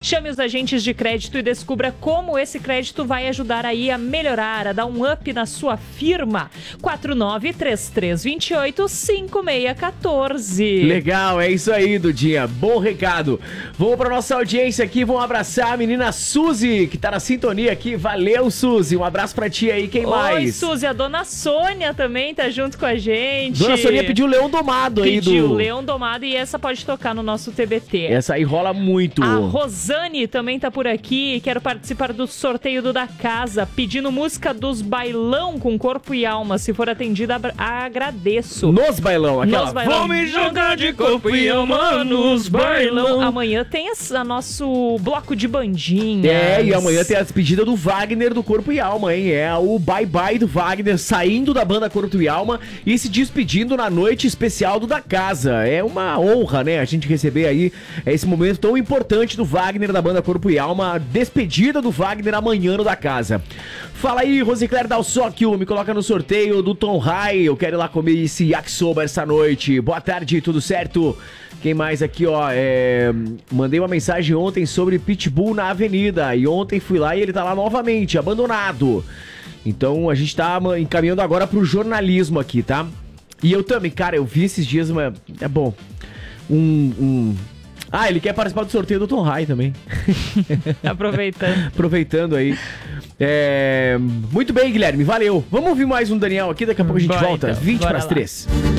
Chame os agentes de crédito e descubra como esse crédito vai ajudar aí a melhorar, a dar um up na sua firma. 4933285614. Legal, é isso aí, Dudinha. Bom recado. Vamos para nossa audiência aqui, vamos abraçar a menina Suzy, que tá na sintonia aqui. Valeu, Suzy. Um abraço pra ti aí. Quem mais? Oi, Suzy. A dona Sônia também tá junto com a gente. Dona Sônia pediu o Leão Domado aí. Pediu Leão Domado e essa pode tocar no nosso TBT. Essa aí rola muito. A Rosane também tá por aqui. Quero participar do sorteio do Da Casa, pedindo música dos bailão com corpo e alma. Se for atendida, agradeço. Nos bailão, aquela. Nos bailão. Vou me jogar de corpo e alma nos bailão. Amanhã tem a nosso bloco de bandinha. E amanhã tem a despedida do Wagner do Corpo e Alma, hein? É o bye-bye do Wagner saindo da banda Corpo e Alma e se despedindo na noite especial do Da Casa. É uma honra, né? A gente receber aí esse momento tão importante do Wagner da banda Corpo e Alma, a despedida do Wagner amanhã no Da Casa. Fala aí, Rosiclério Dalsóquio, me coloca no sorteio do Tom High. Eu quero ir lá comer esse yakisoba essa noite. Boa tarde, tudo certo? Quem mais aqui, ó? Mandei uma mensagem ontem sobre Pitbull na avenida. E ontem fui lá e ele tá lá novamente, abandonado. Então a gente tá encaminhando agora pro jornalismo aqui, tá? E eu também, cara, eu vi esses dias uma... É bom. Ele quer participar do sorteio do Tom High também. Aproveitando aí. Muito bem, Guilherme, valeu. Vamos ouvir mais um Daniel aqui, daqui a pouco a gente volta. 20 para as 3.